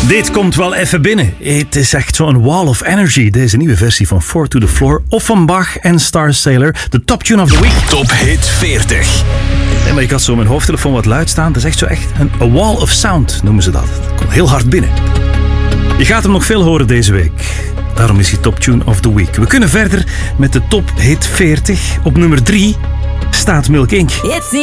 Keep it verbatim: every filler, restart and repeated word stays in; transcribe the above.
Dit komt wel even binnen. Het is echt zo'n wall of energy. Deze nieuwe versie van Four to the Floor, Offenbach en Star Sailor. De top tune of the week. Top Hit veertig. Nee, maar ik had zo mijn hoofdtelefoon wat luid staan. Dat is echt zo echt een a wall of sound, noemen ze dat. Het komt heel hard binnen. Je gaat hem nog veel horen deze week. Daarom is hij top tune of the week. We kunnen verder met de top hit veertig. Op nummer drie staat Milk Inc.